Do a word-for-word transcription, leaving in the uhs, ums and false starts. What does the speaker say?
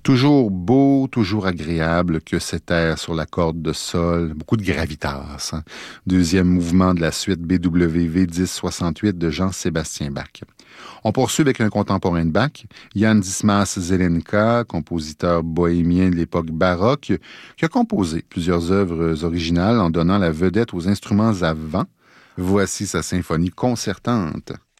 Toujours beau, toujours agréable que cet air sur la corde de sol, beaucoup de gravitas. Hein? Deuxième mouvement de la suite B W V dix soixante-huit de Jean-Sébastien Bach. On poursuit avec un contemporain de Bach, Jan Dismas Zelenka, compositeur bohémien de l'époque baroque, qui a composé plusieurs œuvres originales en donnant la vedette aux instruments à vent. Voici sa symphonie concertante.